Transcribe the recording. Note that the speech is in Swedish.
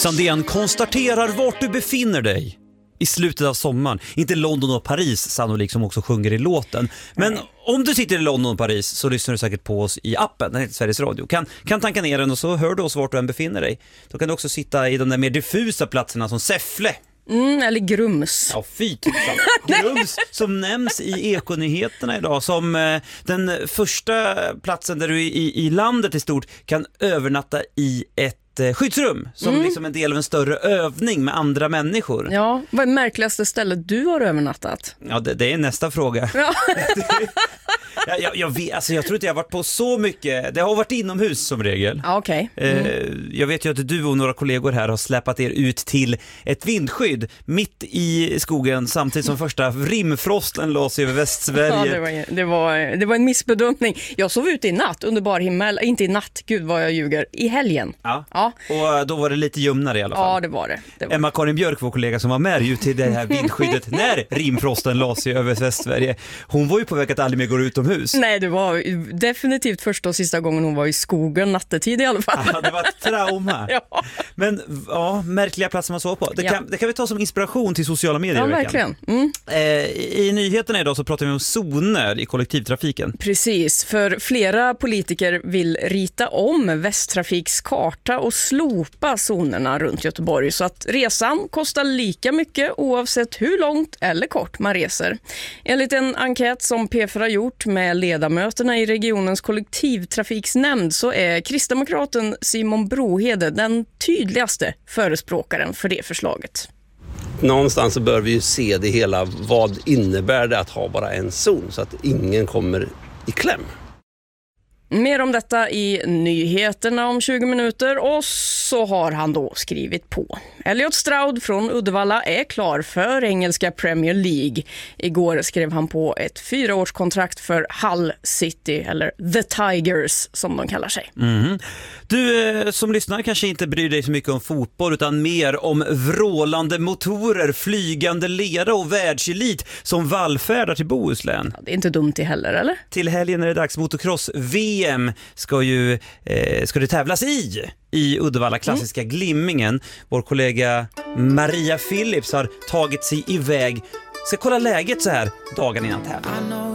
Sandén konstaterar vart du befinner dig i slutet av sommaren. Inte London och Paris sannolikt som också sjunger i låten. Men om du sitter i London och Paris så lyssnar du säkert på oss i appen. Den heter Sveriges Radio. Kan tanka ner den och så hör du oss vart du än befinner dig. Då kan du också sitta i de där mer diffusa platserna som Säffle. Eller Grums. Ja, fint. Grums som nämns i Ekonyheterna idag som den första platsen där du i landet i stort kan övernatta i ett skyddsrum som liksom en del av en större övning med andra människor. Ja, vad är märkligaste stället du har övernattat? Ja, det är nästa fråga. Ja. Jag tror inte jag har varit på så mycket. Det har varit inomhus som regel. Ja, okej. Jag vet ju att du och några kollegor här har släpat er ut till ett vindskydd mitt i skogen samtidigt som första rimfrosten lades över Västsverige. Ja, det var en missbedömning. Jag sov ute i natt, underbar himmel. Inte i natt, gud vad jag ljuger. I helgen. Ja. Och då var det lite ljumnare i alla fall. Ja, det var det. Emma-Karin Björk, vår kollega som var med ju till det här vindskyddet när rimfrosten lades över Västsverige. Hon var ju på väg att aldrig mer gå utomhus. Nej, det var definitivt första och sista gången hon var i skogen nattetid i alla fall. Ja, det var ett trauma. Ja. Men märkliga platser man såg på. Det kan vi ta som inspiration till sociala medier. Ja, verkligen. I nyheterna idag så pratar vi om zoner i kollektivtrafiken. Precis, för flera politiker vill rita om Västtrafiks karta och slopa zonerna runt Göteborg så att resan kostar lika mycket oavsett hur långt eller kort man reser. Enligt en enkät som P4 har gjort med ledamöterna i regionens kollektivtrafiksnämnd så är kristdemokraten Simon Brohede den tydligaste förespråkaren för det förslaget. Någonstans så bör vi ju se det hela. Vad innebär det att ha bara en zon så att ingen kommer i kläm? Mer om detta i nyheterna om 20 minuter och så har han då skrivit på. Elliot Stroud från Uddevalla är klar för engelska Premier League. Igår skrev han på ett 4-årskontrakt för Hull City, eller The Tigers som de kallar sig. Du som lyssnar kanske inte bryr dig så mycket om fotboll utan mer om vrålande motorer, flygande lera och världselit som vallfärdar till Bohuslän. Ja, det är inte dumt i heller, eller? Till helgen är det dags. Motocross-VM ska det tävlas i Uddevalla, klassiska Glimmingen. Vår kollega Maria Phillips har tagit sig iväg. Ska kolla läget så här dagen innan tävlingen.